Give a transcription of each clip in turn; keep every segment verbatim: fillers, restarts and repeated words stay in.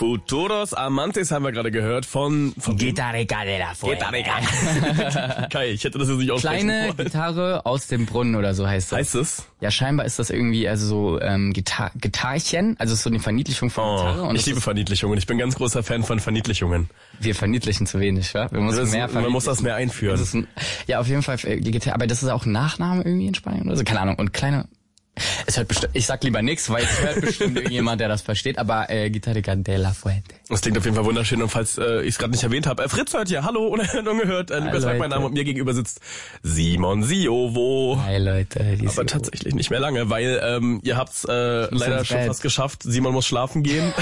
Futuros Amantes haben wir gerade gehört von... von Guitarrica de la Fuente. Guitarrica. Kai, ich hätte das jetzt nicht aussprechen Kleine wollen. Gitarre aus dem Brunnen oder so heißt das. Heißt es? Ja, scheinbar ist das irgendwie also so ähm, Gitar- Gitarrchen, also so eine Verniedlichung von Oh, Gitarre. Und ich liebe ist, Verniedlichungen. Ich bin ganz großer Fan von Verniedlichungen. wir verniedlichen zu wenig, wa? Wir müssen Das, mehr man muss das mehr Das einführen. ist ein, ja, auf jeden Fall äh, die Gitarre, aber das ist auch ein Nachname irgendwie in Spanien oder so, keine Ahnung. Und kleine, es hört bestimmt, ich sag lieber nix, weil es hört bestimmt irgendjemand, der das versteht, aber äh, Guitarrica de la Fuente. Das klingt auf jeden Fall wunderschön und falls äh, ich es gerade nicht erwähnt habe, äh, Fritz hört hier, hallo, unerhört, ungehört, äh, Lukas sagt mein Name und mir gegenüber sitzt Simon Siovo. Hi Leute. Die Aber tatsächlich nicht mehr lange, weil ähm, ihr habt's äh, leider ins schon Bett. fast geschafft. Simon muss schlafen gehen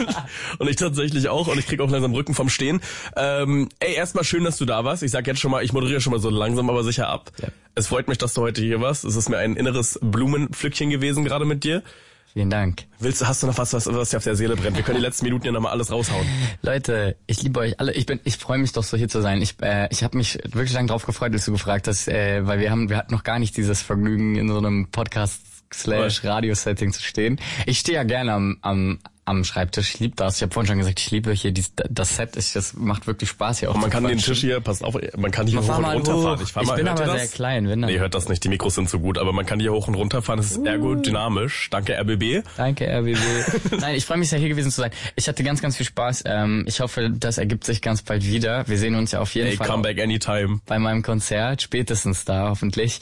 und ich tatsächlich auch und ich krieg auch langsam Rücken vom Stehen. Ähm, ey, erstmal schön, dass du da warst. Ich sag jetzt schon mal, ich moderiere schon mal so langsam, aber sicher ab. Ja. Es freut mich, dass du heute hier warst. Es ist mir ein inneres Blumenpflückchen gewesen gerade mit dir. Vielen Dank. Willst du, hast du noch was, was, was dir auf der Seele brennt? Wir können die letzten Minuten ja nochmal alles raushauen. Leute, ich liebe euch alle. Ich bin, ich freue mich doch so hier zu sein. Ich, äh, ich habe mich wirklich lang drauf gefreut, als du gefragt hast, äh, weil wir haben, wir hatten noch gar nicht dieses Vergnügen in so einem Podcast slash Radio-Setting zu stehen. Ich stehe ja gerne am, am am Schreibtisch. Ich liebe das. Ich habe vorhin schon gesagt, ich liebe hier dies, das Set. Ich, das macht wirklich Spaß hier auch. Und man zu kann den quatschen. Tisch hier, passt auf, man kann hier hoch und runter fahren. Ich, fahr ich mal, bin hört aber ihr sehr das? klein. Wenn dann. Nee, hört das nicht. Die Mikros sind zu gut, aber man kann hier hoch und runter fahren. Das ist ergodynamisch. Danke, R B B. Danke, R B B. Nein, ich freue mich sehr, hier gewesen zu sein. Ich hatte ganz, ganz viel Spaß. Ähm, ich hoffe, das ergibt sich ganz bald wieder. Wir sehen uns ja auf jeden Hey, Fall come back anytime. bei meinem Konzert, spätestens da hoffentlich.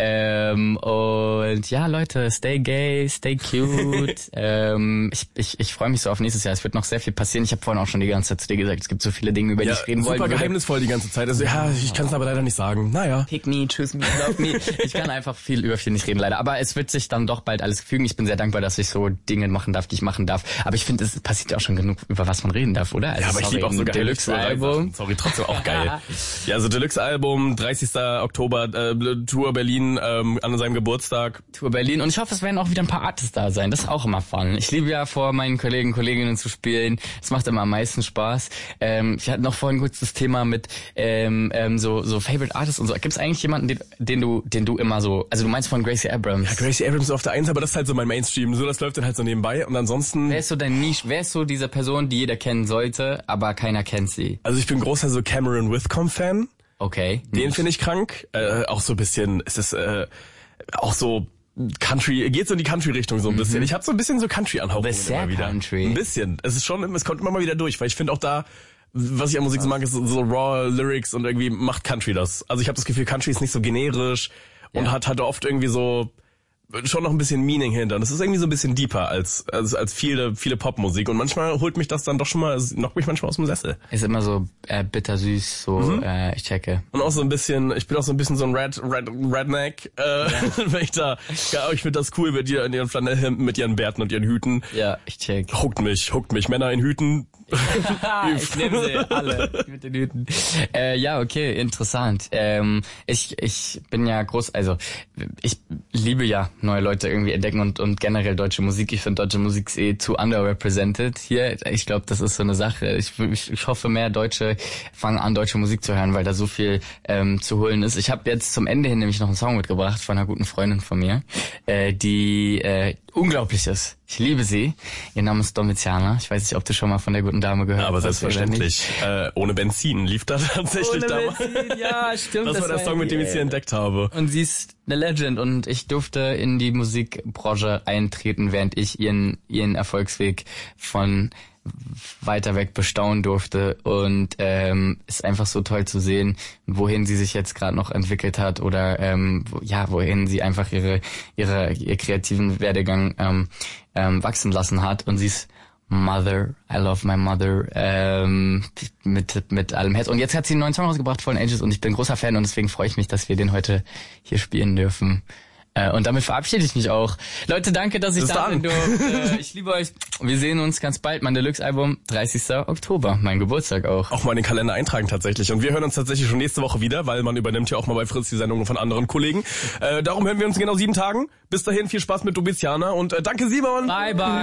Ähm, und ja, Leute, stay gay, stay cute. ähm, ich ich, ich freue mich so auf nächstes Jahr. Es wird noch sehr viel passieren. Ich habe vorhin auch schon die ganze Zeit zu dir gesagt, es gibt so viele Dinge, über die Ja, ich reden super wollte. geheimnisvoll die ganze Zeit. Also ja, ich kann es aber leider nicht sagen. Naja. Pick me, choose me, love me. Ich kann einfach viel über viel nicht reden, leider. Aber es wird sich dann doch bald alles fügen. Ich bin sehr dankbar, dass ich so Dinge machen darf, die ich machen darf. Aber ich finde, es passiert ja auch schon genug, über was man reden darf, oder? Also Ja, aber ich liebe auch so Deluxe-Album. Sorry, trotzdem auch geil. Ja, also Deluxe-Album, dreißigster Oktober, äh, Tour Berlin ähm, an seinem Geburtstag. Tour Berlin. Und ich hoffe, es werden auch wieder ein paar Artists da sein. Das ist auch immer fun. Ich liebe ja, vor meinen Kollegen, Kolleginnen zu spielen. Es macht immer am meisten Spaß. Ähm, ich hatte noch vorhin kurz das Thema mit ähm, ähm, so so Favorite Artists und so. Gibt es eigentlich jemanden, den, den du den du immer so, also du meinst von Gracie Abrams? Ja, Gracie Abrams ist auf der Eins, aber das ist halt so mein Mainstream. So, das läuft dann halt so nebenbei und ansonsten... Wer ist so dein Niche? Wer ist so diese Person, die jeder kennen sollte, aber keiner kennt sie? Also ich bin großer so Cameron Withcomb-Fan. Okay. Den finde ich krank. Äh, auch so ein bisschen, es ist äh, auch so... Country, geht so in die Country-Richtung so ein bisschen. Mhm. Ich habe so ein bisschen so Country-Anhauchungen Sehr immer wieder. Country. Ein bisschen. Es ist schon, es kommt immer mal wieder durch, weil ich finde auch da, was ich an Musik so mag, ist so, so raw Lyrics und irgendwie macht Country das. Also ich habe das Gefühl, Country ist nicht so generisch und Ja. hat hat oft irgendwie so schon noch ein bisschen Meaning hinter. Und es ist irgendwie so ein bisschen deeper als als als viele viele Popmusik und manchmal holt mich das dann doch schon mal, es knockt mich manchmal aus dem Sessel. Ist immer so äh, bittersüß, so Mhm. äh, ich checke. Und auch so ein bisschen, ich bin auch so ein bisschen so ein Red, Red, Redneck, äh, wenn ich da, ja, ich finde das cool mit ihr in ihren Flanellhemden, mit ihren Bärten und ihren Hüten. Ja, ich check. Huckt mich, huckt mich. Männer in Hüten. Ich nehme sie alle mit den Hüten. Äh, ja, okay, interessant. Ähm, ich ich bin ja groß, also ich liebe ja neue Leute irgendwie entdecken und und generell deutsche Musik. Ich finde deutsche Musik ist eh zu underrepresented hier. Ich glaube, das ist so eine Sache. Ich, ich ich hoffe, mehr Deutsche fangen an, deutsche Musik zu hören, weil da so viel ähm, zu holen ist. Ich habe jetzt zum Ende hin nämlich noch einen Song mitgebracht von einer guten Freundin von mir, äh, die äh, unglaublich ist. Ich liebe sie. Ihr Name ist Domiziana. Ich weiß nicht, ob du schon mal von der guten Dame gehört hast. Aber selbstverständlich. Äh, ohne Benzin lief da tatsächlich Ohne damals. Benzin, ja, stimmt. Das, das war der Song, mit dem ich sie entdeckt habe. Und sie ist eine Legend und ich durfte in die Musikbranche eintreten, während ich ihren ihren Erfolgsweg von weiter weg bestaunen durfte und ähm, ist einfach so toll zu sehen, wohin sie sich jetzt gerade noch entwickelt hat oder ähm, wo, ja, wohin sie einfach ihre ihre ihr kreativen Werdegang ähm, ähm, wachsen lassen hat und sie ist Mother, I love my mother, ähm, mit mit allem Herz. Und jetzt hat sie einen neuen Song rausgebracht, Fallen Angels, und ich bin großer Fan und deswegen freue ich mich, dass wir den heute hier spielen dürfen. Äh, und damit verabschiede ich mich auch. Leute, danke, dass ich Bis da dann. bin durfte. Ich liebe euch. Wir sehen uns ganz bald. Mein Deluxe-Album, dreißigster Oktober, mein Geburtstag auch. Auch mal in den Kalender eintragen tatsächlich. Und wir hören uns tatsächlich schon nächste Woche wieder, weil man übernimmt ja auch mal bei Fritz die Sendungen von anderen Kollegen. Äh, darum hören wir uns in genau sieben Tagen. Bis dahin, viel Spaß mit Domiziana und äh, danke Simon. Bye, bye.